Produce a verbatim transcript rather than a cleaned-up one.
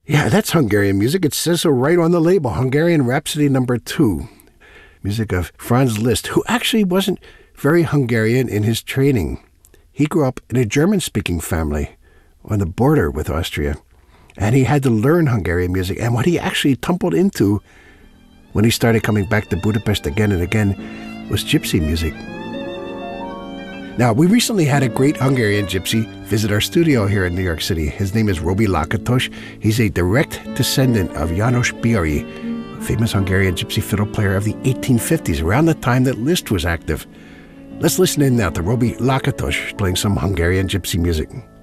Yeah, that's Hungarian music. It says so right on the label, Hungarian Rhapsody number two. Music of Franz Liszt, who actually wasn't very Hungarian in his training. He grew up in a German-speaking family on the border with Austria, and he had to learn Hungarian music. And what he actually tumbled into when he started coming back to Budapest again and again was gypsy music. Now, we recently had a great Hungarian gypsy visit our studio here in New York City. His name is Robi Lakatos. He's a direct descendant of János Biari, a famous Hungarian gypsy fiddle player of the eighteen fifties, around the time that Liszt was active. Let's listen in now to Robi Lakatos playing some Hungarian gypsy music.